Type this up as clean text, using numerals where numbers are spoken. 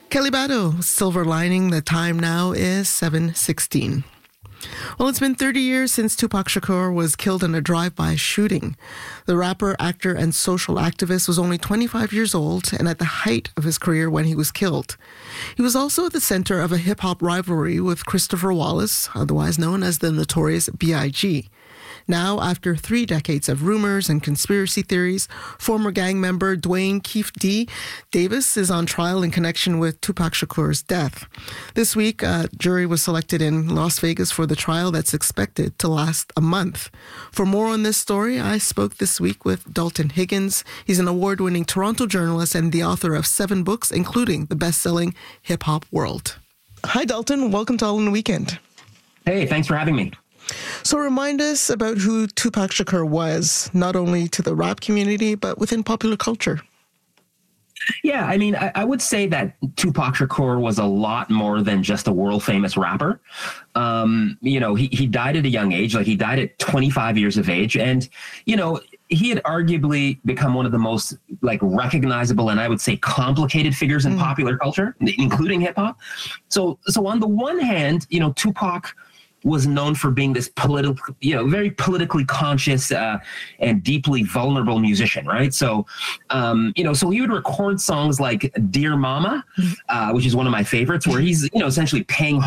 Kelly Bado, Silver Lining. The time now is 7:16. Well, it's been 30 years since Tupac Shakur was killed in a drive-by shooting. The rapper, actor, and social activist was only 25 years old and at the height of his career when he was killed. He was also at the center of a hip-hop rivalry with Christopher Wallace, otherwise known as the Notorious B.I.G. Now, after 3 decades of rumors and conspiracy theories, former gang member Dwayne Keefe D. Davis is on trial in connection with Tupac Shakur's death. This week, a jury was selected in Las Vegas for the trial that's expected to last a month. For more on this story, I spoke this week with Dalton Higgins. He's an award-winning Toronto journalist and the author of 7 books, including the best-selling Hip Hop World. Hi, Dalton. Welcome to All in the Weekend. Hey, thanks for having me. So remind us about who Tupac Shakur was, not only to the rap community, but within popular culture. Yeah, I mean, I would say that Tupac Shakur was a lot more than just a world-famous rapper. He died at a young age. Like, he died at 25 years of age. And, he had arguably become one of the most, recognizable and I would say complicated figures in popular culture, including hip-hop. So on the one hand, Tupac was known for being this very politically conscious and deeply vulnerable musician, right? So, so he would record songs like "Dear Mama," which is one of my favorites, where he's essentially paying